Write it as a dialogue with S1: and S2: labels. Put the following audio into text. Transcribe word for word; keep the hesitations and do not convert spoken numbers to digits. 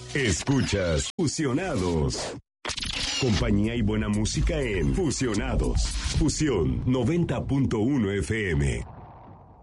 S1: Escuchas Fusionados. Compañía y buena música en Fusionados. Fusión noventa punto uno F M.